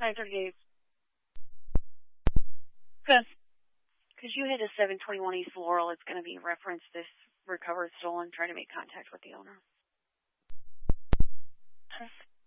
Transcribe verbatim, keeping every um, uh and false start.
Hi, thirty days. Good. Could you hit a seven twenty-one East Laurel? It's going to be referenced this recovered stolen. Try to make contact with the owner.